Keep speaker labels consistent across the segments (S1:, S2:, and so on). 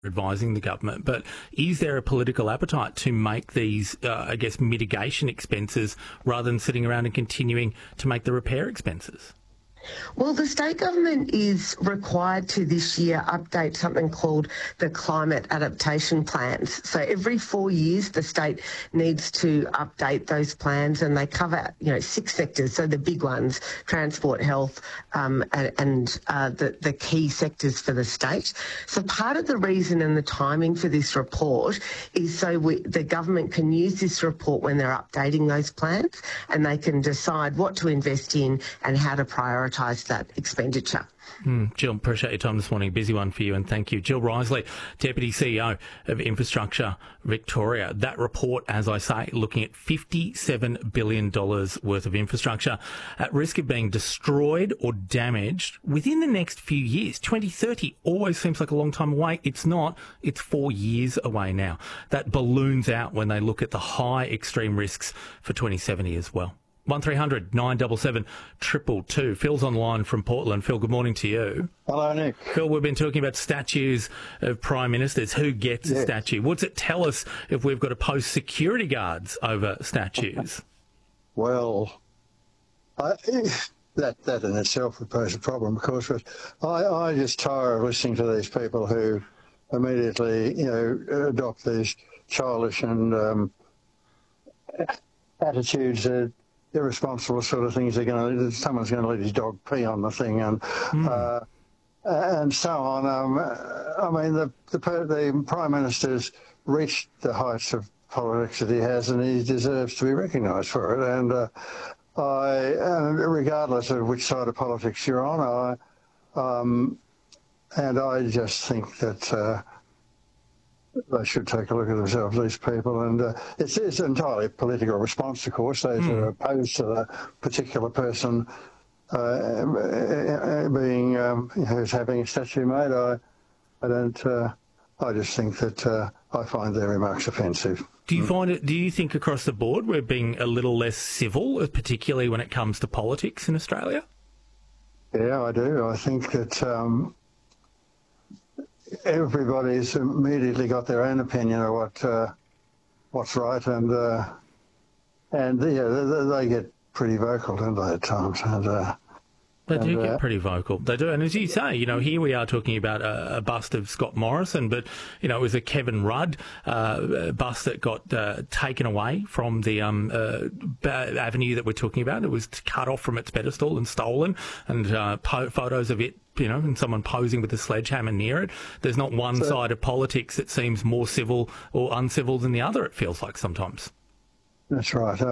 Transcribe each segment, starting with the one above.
S1: advising the government, but is there a political appetite to make these, mitigation expenses rather than sitting around and continuing to make the repair expenses?
S2: Well, the state government is required to this year update something called the climate adaptation plans. So every 4 years, the state needs to update those plans, and they cover, 6 sectors. So the big ones: transport, health, and the key sectors for the state. So part of the reason and the timing for this report is so the government can use this report when they're updating those plans, and they can decide what to invest in and how to prioritise that expenditure.
S1: Jill, appreciate your time this morning. Busy one for you, and thank you. Jill Risley, Deputy CEO of Infrastructure Victoria. That report, as I say, looking at $57 billion worth of infrastructure at risk of being destroyed or damaged within the next few years. 2030 always seems like a long time away. It's not. It's 4 years away now. That balloons out when they look at the high extreme risks for 2070 as well. 1300 977 222. Phil's online from Portland. Phil, good morning to you.
S3: Hello, Nick.
S1: Phil, we've been talking about statues of prime ministers. Who gets a statue? What's it tell us if we've got to post security guards over statues?
S3: Well, that in itself would pose a problem, of course. But I just tire of listening to these people who immediately, adopt these childish and attitudes that irresponsible sort of things. Someone's going to let his dog pee on the thing, and so on. The Prime Minister's reached the heights of politics that he has, and he deserves to be recognised for it. And regardless of which side of politics you're on, I just think that they should take a look at themselves, these people, and it's entirely a political response, of course. Those who are opposed to the particular person being who's having a statue made. I just think that I find their remarks offensive.
S1: Do you think across the board we're being a little less civil, particularly when it comes to politics in Australia?
S3: Yeah, I do. I think that everybody's immediately got their own opinion of what's right, and they get pretty vocal, don't they, at times?
S1: They do get pretty vocal. They do. And as you say, here we are talking about a bust of Scott Morrison, but, it was a Kevin Rudd bust that got taken away from the avenue that we're talking about. It was cut off from its pedestal and stolen, and photos of it, and someone posing with a sledgehammer near it. There's not one side of politics that seems more civil or uncivil than the other, it feels like sometimes.
S3: That's right.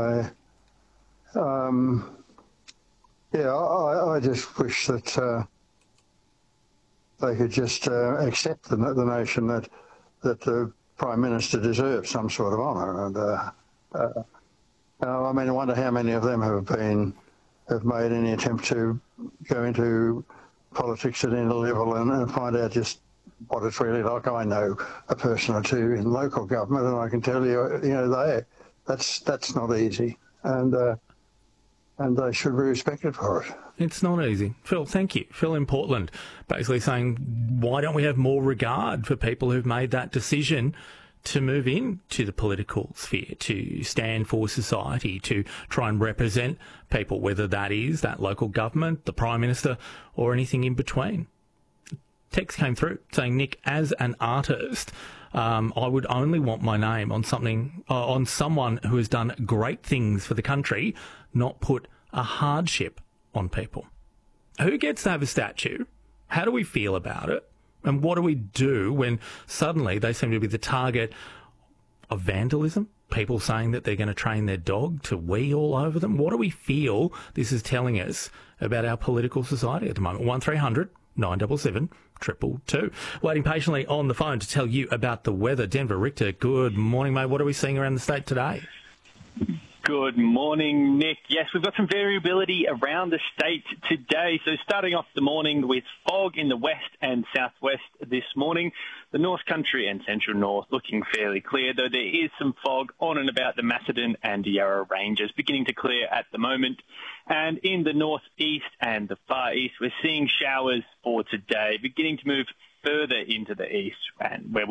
S3: I just wish that they could just accept the notion that the Prime Minister deserves some sort of honour. And I wonder how many of them have made any attempt to go into politics at any level and find out just what it's really like. I know a person or two in local government, and I can tell you, that's not easy. And they should be respected for it.
S1: It's not easy. Phil, thank you. Phil in Portland, basically saying, why don't we have more regard for people who've made that decision to move into the political sphere, to stand for society, to try and represent people, whether that is that local government, the Prime Minister, or anything in between. Text came through saying, Nick, as an artist, I would only want my name on someone who has done great things for the country, not put a hardship on people. Who gets to have a statue? How do we feel about it? And what do we do when suddenly they seem to be the target of vandalism? People saying that they're going to train their dog to wee all over them? What do we feel this is telling us about our political society at the moment? 1300 977 222. Waiting patiently on the phone to tell you about the weather. Denver Richter, good morning, mate. What are we seeing around the state today?
S4: Good morning, Nick. Yes, we've got some variability around the state today. So starting off the morning with fog in the west and southwest this morning. The North Country and Central North looking fairly clear, though there is some fog on and about the Macedon and Yarra Ranges, beginning to clear at the moment. And in the northeast and the far east, we're seeing showers for today, beginning to move further into the east, and where